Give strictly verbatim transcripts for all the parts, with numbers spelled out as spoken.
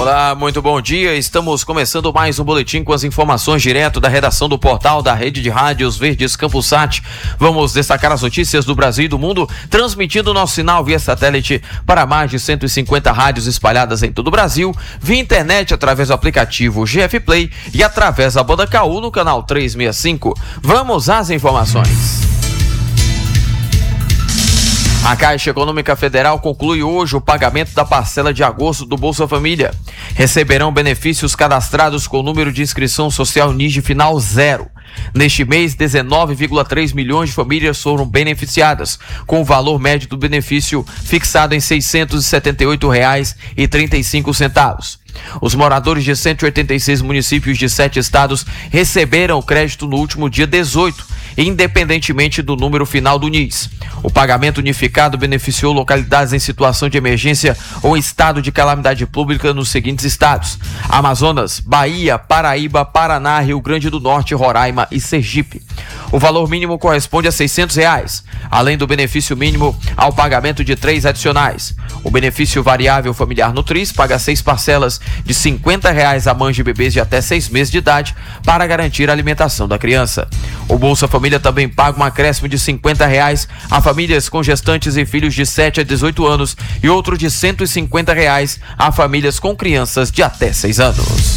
Olá, muito bom dia. Estamos começando mais um boletim com as informações direto da redação do portal da Rede de Rádios Verdes Campusat. Vamos destacar as notícias do Brasil e do mundo, transmitindo nosso sinal via satélite para mais de cento e cinquenta rádios espalhadas em todo o Brasil, via internet através do aplicativo G F Play e através da banda K U no canal trezentos e sessenta e cinco. Vamos às informações. A Caixa Econômica Federal conclui hoje o pagamento da parcela de agosto do Bolsa Família. Receberão benefícios cadastrados com número de inscrição social N I G final zero. Neste mês, dezenove vírgula três milhões de famílias foram beneficiadas, com o valor médio do benefício fixado em seiscentos e setenta e oito reais e trinta e cinco centavos. Os moradores de cento e oitenta e seis municípios de sete estados receberam o crédito no último dia dezoito, independentemente do número final do N I S. O pagamento unificado beneficiou localidades em situação de emergência ou estado de calamidade pública nos seguintes estados: Amazonas, Bahia, Paraíba, Paraná, Rio Grande do Norte, Roraima e Sergipe. O valor mínimo corresponde a seiscentos reais, além do benefício mínimo ao pagamento de três adicionais. O benefício variável familiar Nutris paga seis parcelas de cinquenta reais a mães de bebês de até seis meses de idade para garantir a alimentação da criança. O Bolsa Família também paga um acréscimo de cinquenta reais a famílias com gestantes e filhos de sete a dezoito anos e outro de cento e cinquenta reais a famílias com crianças de até seis anos.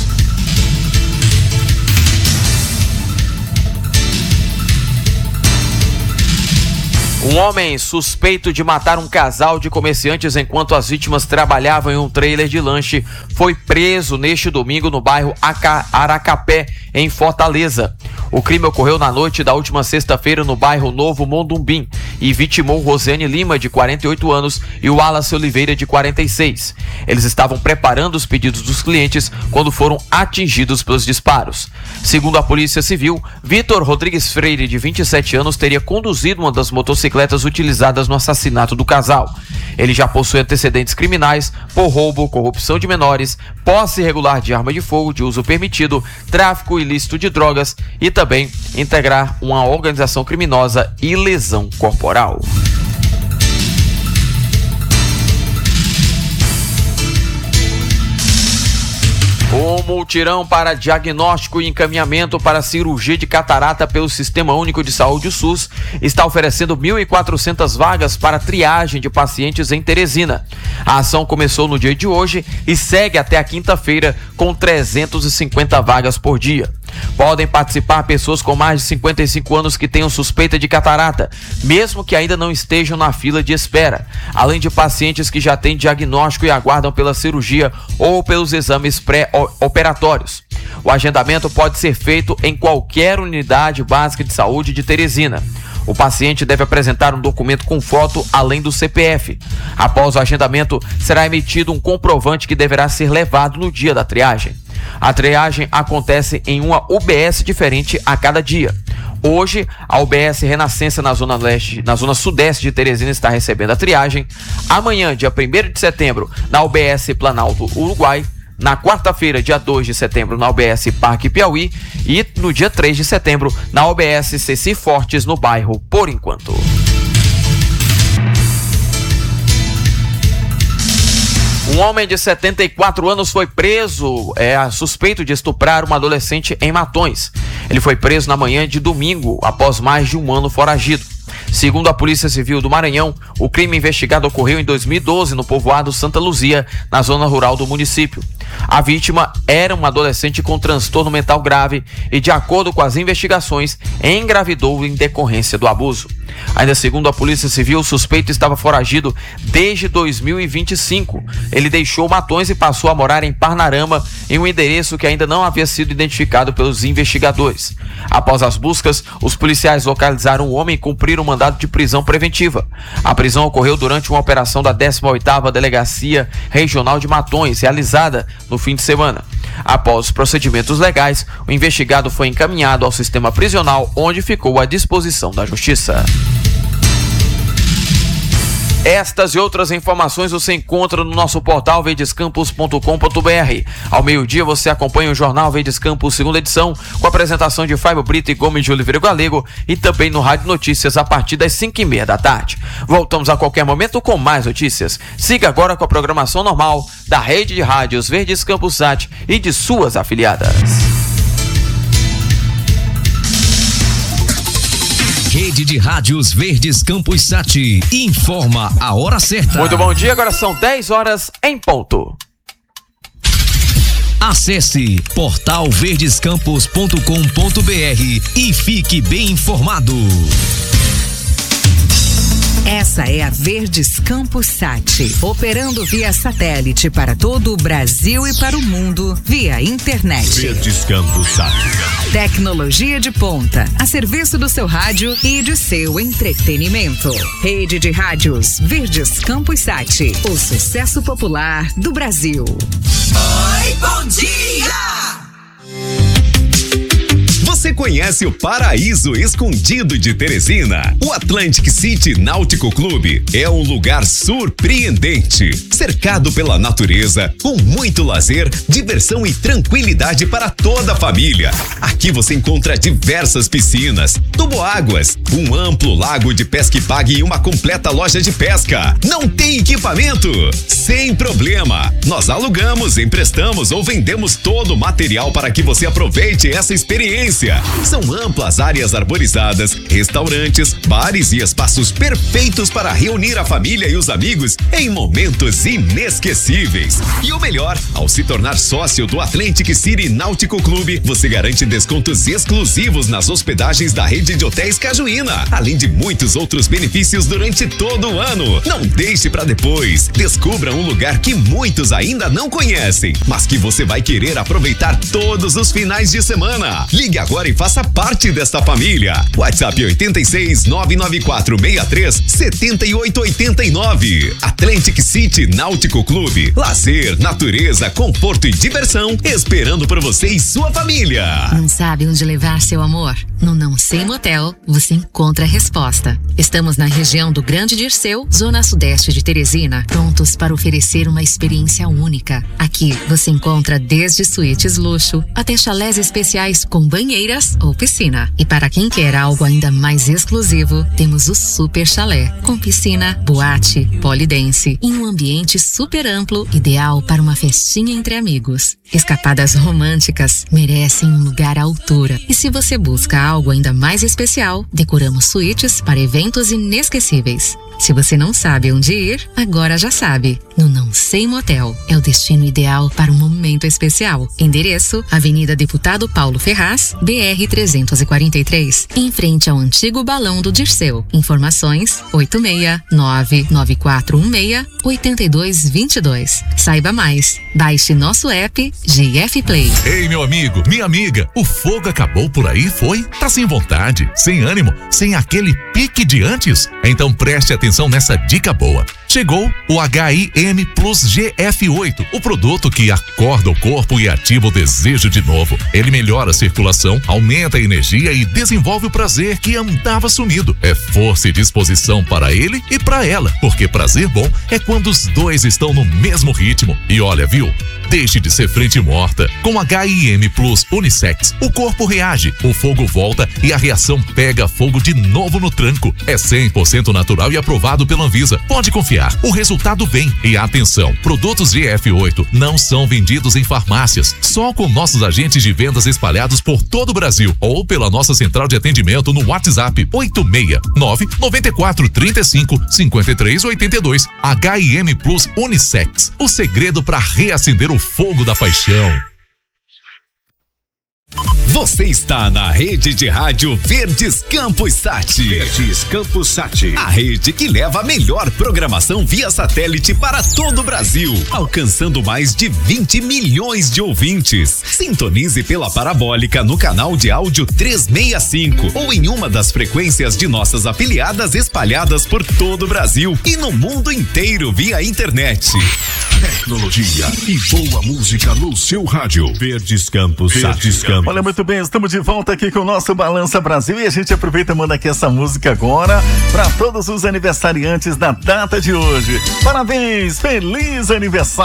Um homem suspeito de matar um casal de comerciantes enquanto as vítimas trabalhavam em um trailer de lanche foi preso neste domingo no bairro Aracapé, em Fortaleza. O crime ocorreu na noite da última sexta-feira no bairro Novo Mondumbim e vitimou Rosiane Lima, de quarenta e oito anos, e o Wallace Oliveira, de quarenta e seis. Eles estavam preparando os pedidos dos clientes quando foram atingidos pelos disparos. Segundo a Polícia Civil, Vitor Rodrigues Freire, de vinte e sete anos, teria conduzido uma das motocicletas utilizadas no assassinato do casal. Ele já possui antecedentes criminais por roubo, corrupção de menores, posse irregular de arma de fogo de uso permitido, tráfico ilícito de drogas e também integrar uma organização criminosa e lesão corporal. O multirão para diagnóstico e encaminhamento para cirurgia de catarata pelo Sistema Único de Saúde, o SUS, está oferecendo mil e quatrocentas vagas para triagem de pacientes em Teresina. A ação começou no dia de hoje e segue até a quinta-feira com trezentas e cinquenta vagas por dia. Podem participar pessoas com mais de cinquenta e cinco anos que tenham suspeita de catarata, mesmo que ainda não estejam na fila de espera, além de pacientes que já têm diagnóstico e aguardam pela cirurgia ou pelos exames pré-operatórios. O agendamento pode ser feito em qualquer unidade básica de saúde de Teresina. O paciente deve apresentar um documento com foto além do C P F. Após o agendamento, será emitido um comprovante que deverá ser levado no dia da triagem. A triagem acontece em uma U B S diferente a cada dia. Hoje, a U B S Renascença na zona leste, na zona sudeste de Teresina está recebendo a triagem. Amanhã, dia primeiro de setembro, na U B S Planalto Uruguai. Na quarta-feira, dia dois de setembro, na U B S Parque Piauí. E no dia três de setembro, na U B S Ceci Fortes, no bairro Por Enquanto. Um homem de setenta e quatro anos foi preso, é, suspeito de estuprar uma adolescente em Matões. Ele foi preso na manhã de domingo, após mais de um ano foragido. Segundo a Polícia Civil do Maranhão, o crime investigado ocorreu em dois mil e doze no povoado Santa Luzia, na zona rural do município. A vítima era uma adolescente com transtorno mental grave e, de acordo com as investigações, engravidou em decorrência do abuso. Ainda segundo a Polícia Civil, o suspeito estava foragido desde dois mil e vinte e cinco. Ele deixou Matões e passou a morar em Parnarama, em um endereço que ainda não havia sido identificado pelos investigadores. Após as buscas, os policiais localizaram o homem e cumpriram um mandado de prisão preventiva. A prisão ocorreu durante uma operação da décima oitava Delegacia Regional de Matões, realizada no fim de semana. Após os procedimentos legais, o investigado foi encaminhado ao sistema prisional, onde ficou à disposição da Justiça. Estas e outras informações você encontra no nosso portal verdes campus ponto com ponto br. Ao meio-dia você acompanha o Jornal Verdes Campus, segunda edição, com a apresentação de Fábio Brito e Gomes de Oliveira Galego, e também no Rádio Notícias a partir das cinco e meia da tarde. Voltamos a qualquer momento com mais notícias. Siga agora com a programação normal da rede de rádios Verdes Campus Sat e de suas afiliadas. Rede de Rádios Verdes Campus Sat informa a hora certa. Muito bom dia, agora são dez horas em ponto. Acesse portal verdes campus ponto com ponto br e fique bem informado. Essa é a Verdes Campus Sat, operando via satélite para todo o Brasil e para o mundo via internet. Verdes Campus Sat. Tecnologia de ponta, a serviço do seu rádio e de seu entretenimento. Rede de rádios Verdes Campus Sat, o sucesso popular do Brasil. Oi, bom dia! Você conhece o Paraíso Escondido de Teresina? O Atlantic City Náutico Clube é um lugar surpreendente, cercado pela natureza, com muito lazer, diversão e tranquilidade para toda a família. Aqui você encontra diversas piscinas, toboáguas, um amplo lago de pesca e pague e uma completa loja de pesca. Não tem equipamento? Sem problema. Nós alugamos, emprestamos ou vendemos todo o material para que você aproveite essa experiência. São amplas áreas arborizadas, restaurantes, bares e espaços perfeitos para reunir a família e os amigos em momentos inesquecíveis. E o melhor, ao se tornar sócio do Atlantic City Náutico Clube, você garante descontos exclusivos nas hospedagens da rede de hotéis Cajuína, além de muitos outros benefícios durante todo o ano. Não deixe para depois. Descubra um lugar que muitos ainda não conhecem, mas que você vai querer aproveitar todos os finais de semana. Ligue agora e faça parte desta família. WhatsApp oito seis nove nove quatro seis três sete oito oito nove. Atlantic City Náutico Clube. Lazer, natureza, conforto e diversão esperando por você e sua família. Não sabe onde levar seu amor? No Não Sei Motel, você encontra a resposta. Estamos na região do Grande Dirceu, zona sudeste de Teresina, prontos para oferecer uma experiência única. Aqui você encontra desde suítes luxo até chalés especiais com banheiras ou piscina. E para quem quer algo ainda mais exclusivo, temos o Super Chalé, com piscina, boate, polidense, em um ambiente super amplo, ideal para uma festinha entre amigos. Escapadas românticas merecem um lugar à altura. E se você busca algo ainda mais especial, decoramos suítes para eventos inesquecíveis. Se você não sabe onde ir, agora já sabe. No Não Sei Motel é o destino ideal para um momento especial. Endereço: Avenida Deputado Paulo Ferraz, B R trezentos e quarenta e três, em frente ao antigo balão do Dirceu. Informações: oito seis nove nove quatro um seis oito dois dois dois. Saiba mais. Baixe nosso app G F Play. Ei, meu amigo, minha amiga, o fogo acabou por aí, foi? Tá sem vontade, sem ânimo, sem aquele pique de antes? Então preste atenção nessa dica boa. Chegou o H I M Plus G F oito, o produto que acorda o corpo e ativa o desejo de novo. Ele melhora a circulação, aumenta a energia e desenvolve o prazer que andava sumido. É força e disposição para ele e para ela, porque prazer bom é quando os dois estão no mesmo ritmo. E olha, viu? Deixe de ser frente morta. Com H I M Plus Unissex, o corpo reage, o fogo volta e a reação pega fogo de novo no tranco. É cem por cento natural e aprovado pela Anvisa. Pode confiar, o resultado vem. E atenção, produtos G F oito não são vendidos em farmácias, só com nossos agentes de vendas espalhados por todo o Brasil ou pela nossa central de atendimento no WhatsApp oito seis nove nove quatro três cinco cinco três oito dois. H I M Plus Unissex, o segredo para reacender o fogo da paixão. Você está na rede de rádio Verdes Campus Sat. Verdes Campus Sat. A rede que leva a melhor programação via satélite para todo o Brasil, alcançando mais de vinte milhões de ouvintes. Sintonize pela parabólica no canal de áudio trezentos e sessenta e cinco ou em uma das frequências de nossas afiliadas espalhadas por todo o Brasil e no mundo inteiro via internet. tecnologia e boa música no seu rádio. Verdes Campos, Verdes Campos. Olha, muito bem, estamos de volta aqui com o nosso Balança Brasil e a gente aproveita e manda aqui essa música agora para todos os aniversariantes da data de hoje. Parabéns, feliz aniversário!